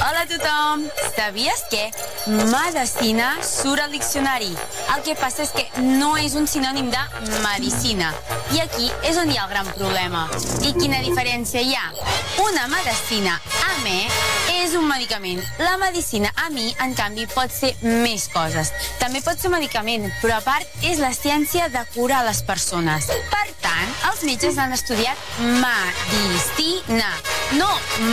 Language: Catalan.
Hola a tothom! Sabies que medicina surt al diccionari? El que passa és que no és un sinònim de medicina. I aquí és on hi ha el gran problema. I quina diferència hi ha? Una medicina a mi és un medicament. La medicina a mi, en canvi, pot ser més coses. També pot ser un medicament, però a part és la ciència de curar les persones. Per tant, els metges han estudiat medicina, no